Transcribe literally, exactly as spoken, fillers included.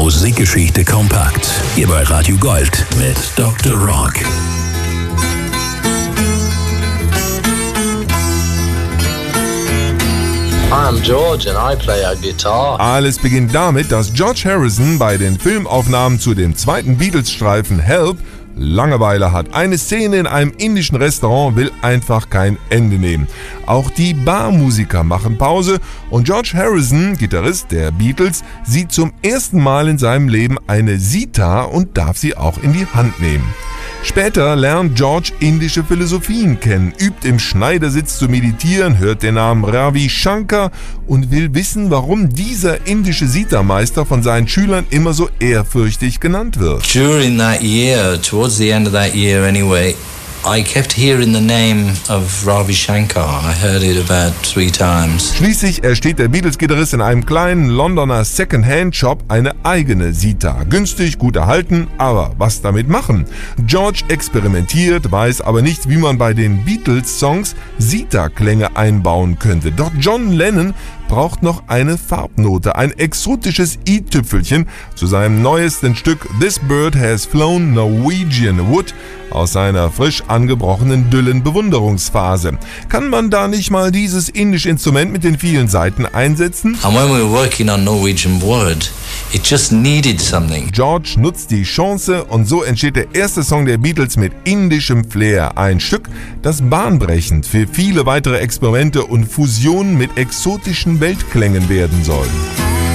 Musikgeschichte kompakt. Hier bei Radio Gold mit Doktor Rock. I'm George and I play a guitar. Alles beginnt damit, dass George Harrison bei den Filmaufnahmen zu dem zweiten Beatles-Streifen Help Langeweile hat. Eine Szene in einem indischen Restaurant will einfach kein Ende nehmen. Auch die Barmusiker machen Pause und George Harrison, Gitarrist der Beatles, sieht zum ersten Mal in seinem Leben eine Sitar und darf sie auch in die Hand nehmen. Später lernt George indische Philosophien kennen, übt im Schneidersitz zu meditieren, hört den Namen Ravi Shankar und will wissen, warum dieser indische Sitarmeister von seinen Schülern immer so ehrfürchtig genannt wird. During that year, towards the end of that year anyway, I kept hearing the name of Ravi Shankar. I heard it about three times. Schließlich ersteht der Beatles-Gitarrist in einem kleinen Londoner Second-Hand-Shop eine eigene Sitar. Günstig, gut erhalten, aber was damit machen? George experimentiert, weiß aber nicht, wie man bei den Beatles-Songs Sitar-Klänge einbauen könnte. Doch John Lennon braucht noch eine Farbnote, ein exotisches i-Tüpfelchen zu seinem neuesten Stück This Bird Has Flown Norwegian Wood aus seiner frisch angebrochenen Dylan-Bewunderungsphase. Kann man da nicht mal dieses indische Instrument mit den vielen Saiten einsetzen? And when we were working on Norwegian Wood, it just needed something. George nutzt die Chance und so entsteht der erste Song der Beatles mit indischem Flair. Ein Stück, das bahnbrechend für viele weitere Experimente und Fusionen mit exotischen Weltklängen werden soll.